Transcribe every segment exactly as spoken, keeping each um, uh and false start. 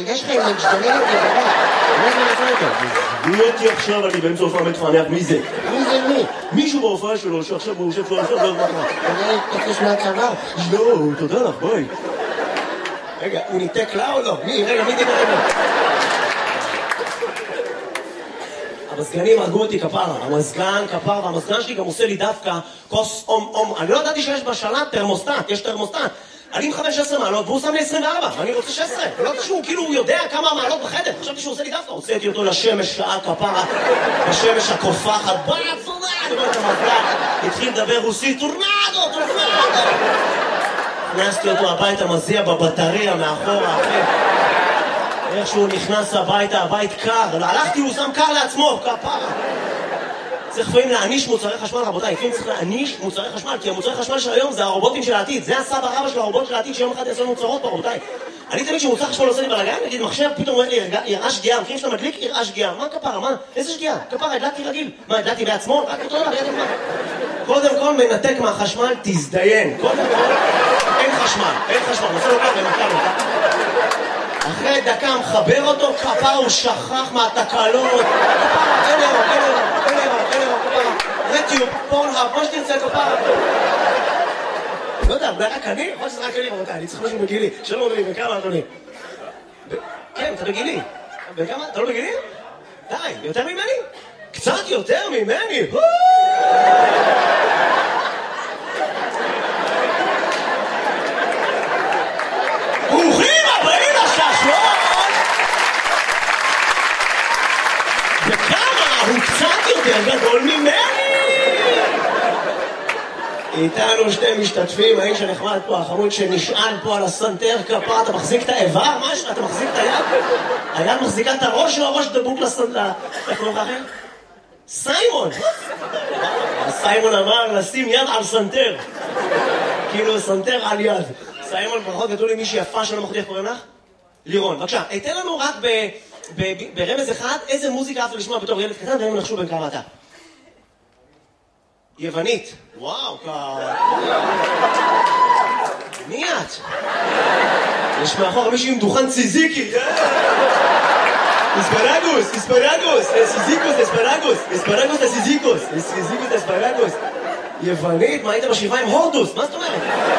יש לך עם מג'דנים אותי, מי אותי עכשיו, אני באמצע הופעה מתפענח, מי זה? מי זה מי? מישהו בהופעה שלו, שעכשיו הוא יושב פה, עכשיו לא יודע מה. תגיד, תקש מהצבא? לא, תודה לך, ביי. רגע, הוא ניתק לה או לא? מי? רגע, מי דיבר רגע? המזגנים הרגו אותי כפרה, המזגן כפרה, והמזגן שלי גם עושה לי דווקא כוס אום אום, אני לא ידעתי שיש בשלט טרמוסטט, יש טרמוסטט. אני עם חמש עשרה מעלות והוא שם לי עשרים וארבע, ואני רוצה שש עשרה. לא יודעת שהוא כאילו הוא יודע כמה מעלות בחדר, חשבתי שהוא עושה לי דווקא, הוצאתי אותו לשמש שעה כפרה, בשמש הקופחת, בעצונה, אני אומר את המזגן, התחיל לדבר רוסית, טורנדו, טורנדו. הכנסתי אותו הביתה, מזיע בבטריה מאחורה, אחי. איך שהוא נכנס הביתה, הבית קר, הלכתי, הוא שם קר לעצמו, כפרה. צריך לפעמים להעניש מוצרי חשמל, רבותיי, לפעמים צריך להעניש מוצרי חשמל, כי המוצרי חשמל של היום זה הרובוטים של העתיד, זה הסבא רבא של הרובוט של העתיד שיום אחד יעשו לנו צרות פה, רבותיי. אני תמיד שמוצר חשמל עושה לי בלגן, נגיד מחשב, פתאום אומר לי, יראה שגיאה, המחירים שאתה מדליק, יראה שגיאה. מה כפרה, מה? איזה שגיאה? כפרה, הדלקתי רגיל. מה, הדלקתי בעצמו? רק אותו דבר, ידע מה? קודם כל מנתק מהחשמל, תזדיין. קודם כל, אין חשמל, אין חשמל, נעשה לו ככה, נתקע לו. אחרי דקה מחבר אותו, כפרה, הוא שכח מהתקלות. כפרה, אין אירו, אין אירו, אין אירו, אין אירו, כפרה. רטיוב, פורנהאב, מה שתרצה, כפרה. לא יודע, אולי רק אני? יכול שזה רק אני, רבותיי, אני צריך משהו בגילי. שלום, אדוני, בכמה, אדוני? כן, אתה בגילי. בכמה? אתה לא בגילי? די, יותר ממני? קצת יותר ממני? ברוכים הבאים לששלון! וכמה הוא קצת יותר גדול ממני! איתנו שתי משתתפים, האיש הנחמד פה, החמוד שנשען פה על הסנטר כפרה, אתה מחזיק את האיבר? משהו? אתה מחזיק את היד? היד מחזיקה את הראש או הראש דבוק לסנטר? איך קוראים לך אחר? סיימון! סיימון אמר לשים יד על סנטר. כאילו סנטר על יד. סיימון, ברכות גדול לי מישהי יפה שלא מחודי, איך קוראים לך? לירון, בבקשה. תן לנו רק ברמז אחד, איזה מוזיקה אהבת לשמוע בתור ילד קטן, ואין נחשוב בין כמה אתה. יוונית. וואו, כ... מי את? יש מאחור מישהו עם דוכן ציזיקי. אספרגוס, אספרגוס, סיזיקוס, אספרגוס, אספרגוס לסיזיקוס, סיזיקוס אספרגוס. יוונית? מה היית בשבעה עם הורדוס? מה זאת אומרת?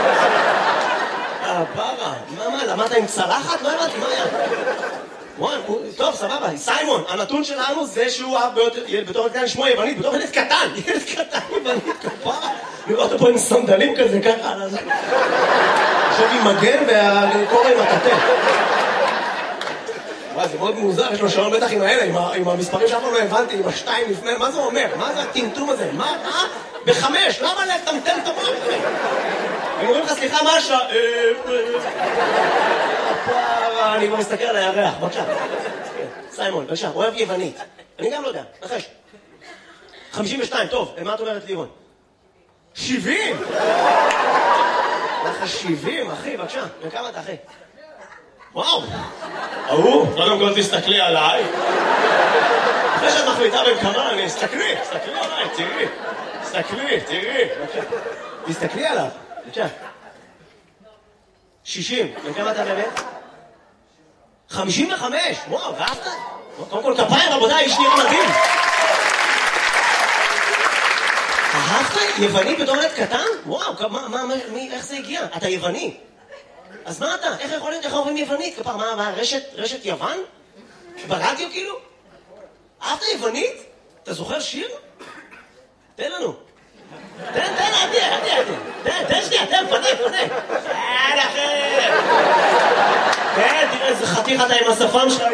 אה, פרה. מה, מה, למדת עם צלחת? לא הבנתי, מה היה? וואי, טוב, סבבה, סיימון, הנתון שלנו זה שהוא אהב בתור קטן לשמוע יוונית, בתור ילד קטן, ילד קטן יוונית, כפרה. לראות אותו פה עם סנדלים כזה, ככה, על הזה. עכשיו עם מגן והקורא עם הטטה. וואי, זה מאוד מוזר, יש לו שעון בטח עם האלה, עם המספרים שאף פעם לא הבנתי, עם השתיים לפני, מה זה אומר? מה זה הטמטום הזה? מה? אה? בחמש, למה לטמטם את המוח? הם אומרים לך, סליחה, מה השעה? הפרה, אני כבר מסתכל על הירח, בבקשה. סיימון, בבקשה, אוהב יוונית. אני גם לא יודע, נחש. חמישים ושתיים, טוב, מה את אומרת לירון? שבעים! לך שבעים, אחי, בבקשה. וכמה אתה, אחי? וואו! אהו, קודם כל תסתכלי עליי. אחרי שאת מחליטה בכמה, אני אסתכלי, תסתכלי עליי, תראי. תסתכלי, תראי. תסתכלי עליו, בבקשה. שישים, וכמה אתה באמת? חמישים וחמש! וואו, ואהבת? קודם כל כפיים, רבותיי, איש נראה מדהים. אהבת? יווני בתור ילד קטן? וואו, מה, מה, מי, איך זה הגיע? אתה יווני. אז מה אתה? איך יכול להיות, איך אומרים יוונית? כפר, מה, מה, רשת, רשת יוון? ברדיו כאילו? אהבת יוונית? אתה זוכר שיר? תן לנו. תן, תן, עדי, עדי, עדי. תן, תן שנייה, תן, פנה, פנה. אין אחר. תן, תראה איזה חתיך אתה עם השפם שלך.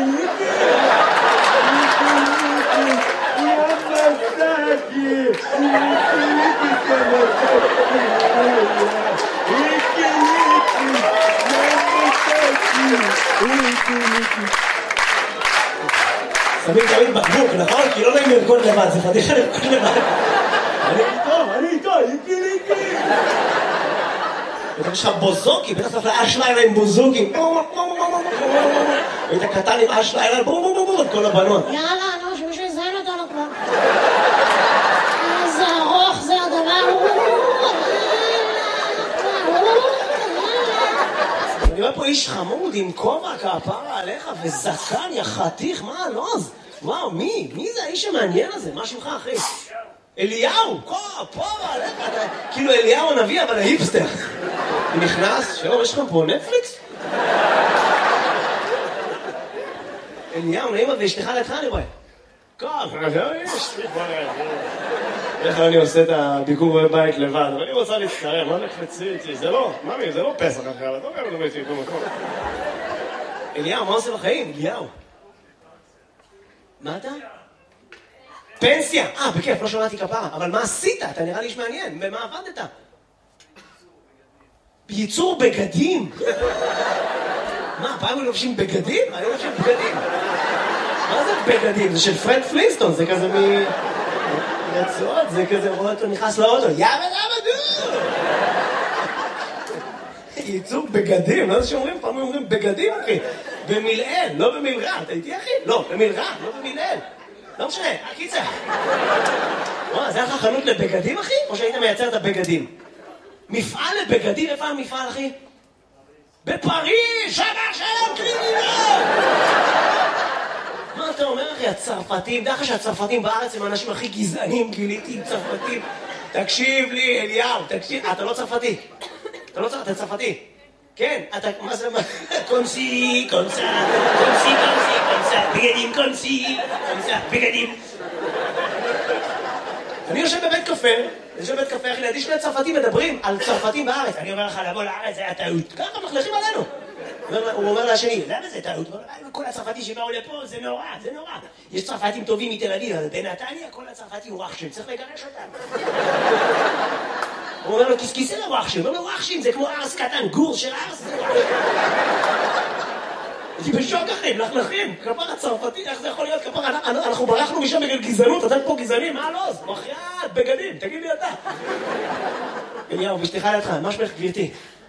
שמים תמיד בקבוק, נכון? כי לא נעים לרקוד לבד, זה חתיכה לרקוד לבד. אני איתו, אני איתו, איקי ליקי. יש לך בוזוקי, בטח צריך לאש לילה עם בוזוקי. היית קטן עם אש לילה, בום בום בום בום, כל הבנות. יאללה, נו, שמישהו יזיין אותנו כבר. איזה ארוך זה הדבר. אני רואה פה פה איש חמוד עם כובע כפרה עליך וזקן, יא חתיך, מה הלוז? וואו, מי? מי זה האיש המעניין הזה? מה שמך, אחי? אליהו! כפרה עליך, אתה כאילו אליהו הנביא, אבל ההיפסטר. הוא נכנס, שלום, יש לכם פה נטפליקס? אליהו, נעימה ואשתך לידך, אני רואה. כפרה, יש לי איך אני עושה את הביקור בבית לבד, אבל אני רוצה להצטרם, מה נקפצי איתי? זה לא, ממי, זה לא פסח אחר, את לא גם לא איתי במקום. אליהו, מה עושה בחיים? אליהו. מה אתה? פנסיה! אה, בכיף, לא שמעתי כפרה, אבל מה עשית? אתה נראה לי איש מעניין, במה עבדת? ייצור בגדים? מה, פעם הם לובשים בגדים? אני לובשים בגדים. מה זה בגדים? זה של פרד פלינסטון, זה כזה מ... רצועות, זה כזה, רואה אותו נכנס לאוטו, יאבא למה דו! ייצוג בגדים, לא זה שאומרים, פעם אומרים בגדים, אחי. במילאל, לא במילרע, אתה איתי, אחי? לא, במילרע, לא במילאל. לא משנה, הקיצר. וואו, זה היה לך חנות לבגדים, אחי? או שהיית מייצר את הבגדים? מפעל לבגדים, איפה המפעל, אחי? בפריז, שבר שלום קרימינל! מה אתה אומר, אחי? הצרפתים, דרך שהצרפתים בארץ הם האנשים הכי גזענים, גיליתי עם צרפתים. תקשיב לי, אליהו, תקשיב. אתה לא צרפתי. אתה לא צרפתי, אתה צרפתי. כן, אתה, מה זה, מה? קונסי, קונסה, קונסי, קונסי, קונסה, בגדים, קונסי, קונסה, בגדים. אני יושב בבית קפה, אני יושב בבית קפה, אחי, לידי שני צרפתים מדברים על צרפתים בארץ. אני אומר לך, לבוא לארץ, זה היה טעות. ככה מחלכים עלינו. הוא אומר לשני, למה זה טעות? כל הצרפתים שבאו לפה, זה נורא, זה נורא. יש צרפתים טובים מתל אביב, אבל בנתניה כל הצרפתים הוא רחשים, צריך לגרש אותם. הוא אומר לו, כיסכיסי לא רחשים, הוא אומר לו, רחשים, זה כמו ארס קטן, גור של ארס, זה רחשים. אני בשוק אחים, לחלכים, כפר הצרפתי, איך זה יכול להיות כפר? אנחנו ברחנו משם בגלל גזענות, אתם פה גזענים, מה לא? בחייאת, בגדים, תגיד לי אתה. אליהו, בשתיך לידך, מה שמך גבירתי?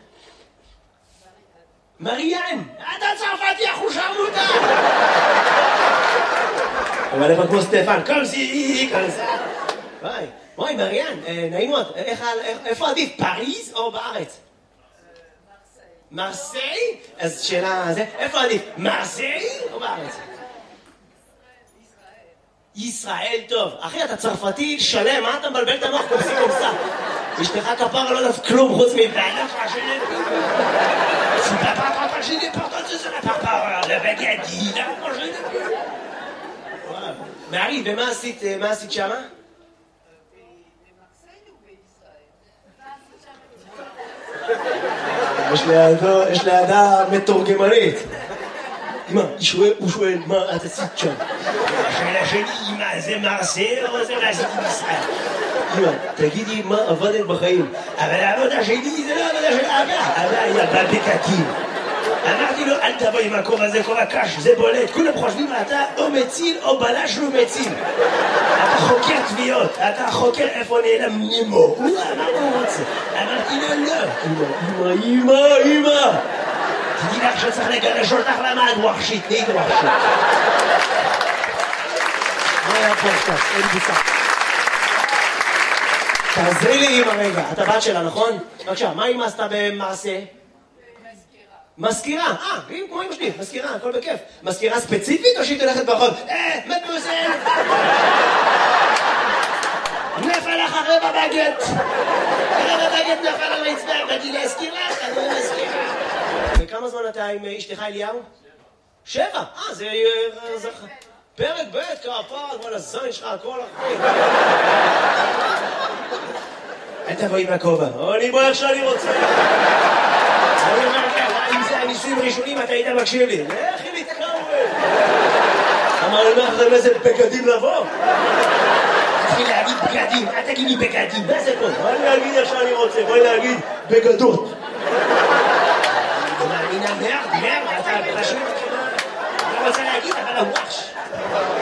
מריאן, אתה צרפתי, אנחנו שרמוטה! אבל איפה כמו סטפן, קומסי, קומסה. וואי, וואי, מריאן, נעים מאוד, איפה עדיף, פריז או בארץ? מרסיי? אז שאלה, איפה עדיף, מרסיי או בארץ? ישראל טוב. אחי, אתה צרפתי שלם, מה אתה מבלבל את המוח קומסי קומסה? אשתך כפרה לא דף כלום חוץ מבעלה פרשנית. C'est pas pas pas j'ai des portes de la papa la baguette là moi je Marie, ומה עשית, מה עשית שמה? יש לידה מתורגמנית. אמא, הוא שואל, מה את עשית שם? השאלה שלי, אמא, זה מרסיי או זה מה עשיתי בישראל? אמא, תגידי מה עבדת בחיים. אבל העבודה שלי זה לא עבודה של אבא. אבא היה בבקקים. אמרתי לו, אל תבוא עם הכובע הזה, כובע קש, זה בולט. כולם חושבים, אתה או מציל או בלש לא מציל. אתה חוקר תביעות, אתה חוקר איפה נעלם נימו. הוא אמר מה הוא רוצה. אמרתי לו, לא. אמא, אמא, אמא, אמא. תדעי לך שצריך לגרש אותך למה את ווחשית, נהיית ווחשית. מה היה פה עכשיו? אין בוצע. תעזרי לי אמא רגע, אתה בת שלה, נכון? בבקשה, מה אמא עשתה במעשה? מזכירה, אה, כמו אמא שלי, מזכירה, הכל בכיף. מזכירה ספציפית או שהיא תלכת ברחוב? אה, מדמוזל! נפל לך רבע בגט! רבע בגט נפל על הרצפה, באתי להזכיר לך, אני לא מזכירה. וכמה זמן אתה עם אשתך אליהו? שבע, אה, זה... פרק ב' כפרה, כל הזין שלך, הכל אחרי. אל תבוא עם הכובע, אני בוא איך שאני רוצה. אני אומר לך, אם זה הניסויים ראשונים, אתה היית מקשיב לי. לכי להתקרב. אמר לי, מה אחרי איזה בגדים לבוא? תתחיל להגיד בגדים, אל תגיד לי בגדים, מה זה פה? אני אגיד איך שאני רוצה, בואי להגיד בגדות. אני מאמינה מרד, מרד, אתה פשוט... אני רוצה להגיד, אבל הוואש.